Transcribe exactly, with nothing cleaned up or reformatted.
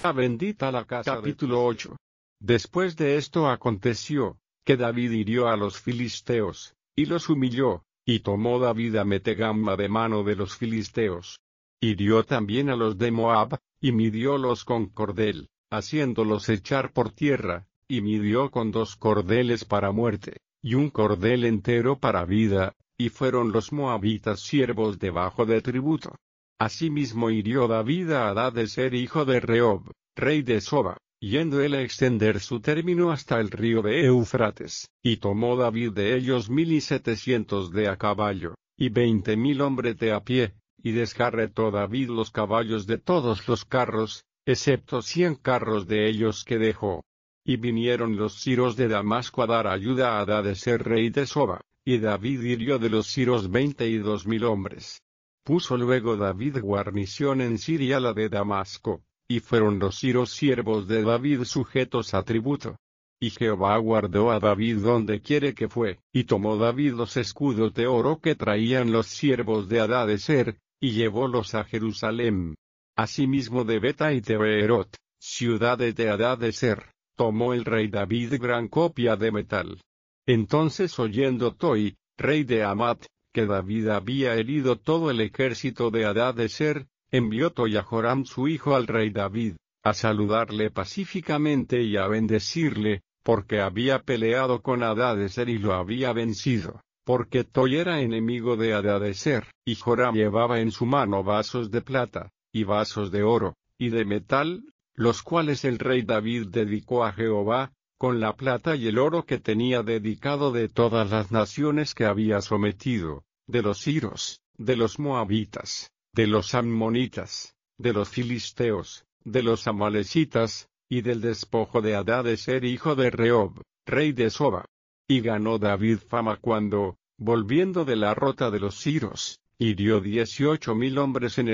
Jehová bendita la casa. Capítulo ocho. Después de esto aconteció, que David hirió a los filisteos, y los humilló, y tomó David a Metegama de mano de los filisteos. Hirió también a los de Moab, y midiólos con cordel, haciéndolos echar por tierra, y midió con dos cordeles para muerte, y un cordel entero para vida, y fueron los moabitas siervos debajo de tributo. Asimismo hirió David a Hadadezer hijo de Rehob, rey de Soba, yendo él a extender su término hasta el río de Eufrates, y tomó David de ellos mil y setecientos de a caballo, y veinte mil hombres de a pie, y descarretó David los caballos de todos los carros, excepto cien carros de ellos que dejó. Y vinieron los siros de Damasco a dar ayuda a Hadadezer rey de Soba, y David hirió de los siros veinte y dos mil hombres. Puso luego David guarnición en Siria la de Damasco, y fueron los siros siervos de David sujetos a tributo. Y Jehová guardó a David donde quiere que fue, y tomó David los escudos de oro que traían los siervos de Hadadezer, y llevólos a Jerusalén. Asimismo de Beta y de Beerot, ciudades de Hadadezer, tomó el rey David gran copia de metal. Entonces oyendo Toi, rey de Amat, que David había herido todo el ejército de Hadadezer, envió Toi a Joram su hijo al rey David, a saludarle pacíficamente y a bendecirle, porque había peleado con Hadadezer y lo había vencido, porque Toi era enemigo de Hadadezer, y Joram llevaba en su mano vasos de plata, y vasos de oro, y de metal, los cuales el rey David dedicó a Jehová, con la plata y el oro que tenía dedicado de todas las naciones que había sometido, de los siros, de los moabitas, de los ammonitas, de los filisteos, de los amalecitas, y del despojo de Hadadezer hijo de Rehob, rey de Soba. Y ganó David fama cuando, volviendo de la rota de los siros, hirió dieciocho mil hombres en el